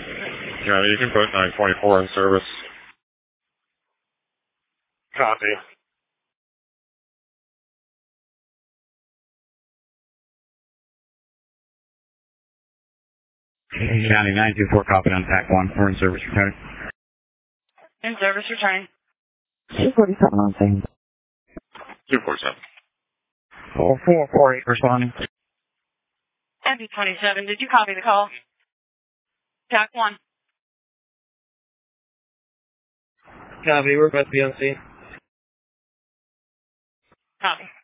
Yeah, you can put 924 in service. Copy. County 924, copy on TAC 1. We're in service returning. In service returning. 247 on scene. 247. 4448 responding. MP27, did you copy the call? TAC 1. Copy, we're about to be on scene. Copy.